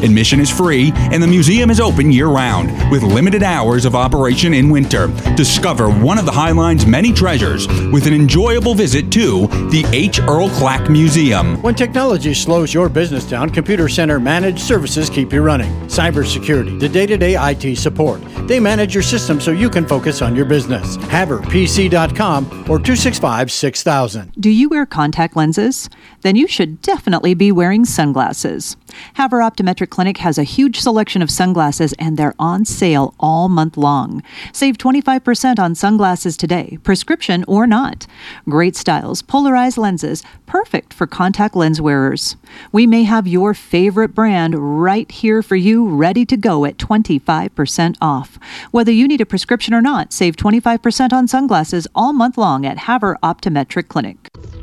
Admission is free, and the museum is open year-round, with limited hours of operation in winter. Discover one of the Highline's many treasures with an enjoyable visit to the H. Earl Clack Museum. When technology slows your business down, Computer Center Managed Services keep you running. Cybersecurity, the day-to-day IT support. They manage your system so you can focus on your business. HaverPC.com or 265-6000. Do you wear contact lenses? Then you should definitely be wearing sunglasses. Haver Optometric Clinic has a huge selection of sunglasses, and they're on sale all month long. Save 25% on sunglasses today, prescription or not. Great styles, polarized lenses, perfect for contact lens wearers. We may have your favorite brand right here for you, ready to go at 25% off. Whether you need a prescription or not, save 25% on sunglasses all month long at Haver Optometric Clinic.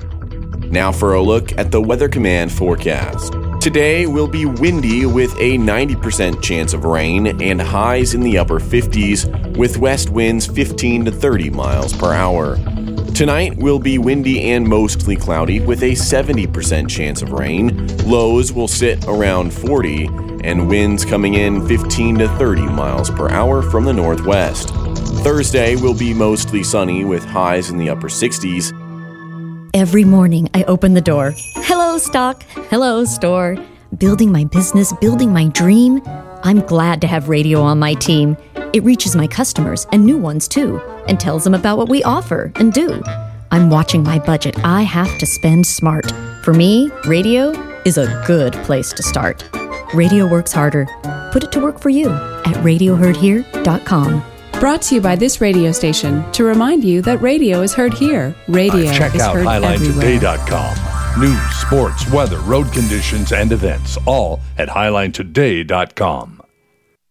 Now for a look at the Weather Command forecast. Today will be windy with a 90% chance of rain and highs in the upper 50s with west winds 15 to 30 miles per hour. Tonight will be windy and mostly cloudy with a 70% chance of rain. Lows will sit around 40 and winds coming in 15 to 30 miles per hour from the northwest. Thursday will be mostly sunny with highs in the upper 60s. Every morning, I open the door. Hello, stock. Hello, store. Building my business, building my dream. I'm glad to have radio on my team. It reaches my customers and new ones too, and tells them about what we offer and do. I'm watching my budget. I have to spend smart. For me, radio is a good place to start. Radio works harder. Put it to work for you at radioheardhere.com. Brought to you by this radio station to remind you that radio is heard here. Radio Check is out heard everywhere. HighlineToday.com. News, sports, weather, road conditions, and events, all at HighlineToday.com.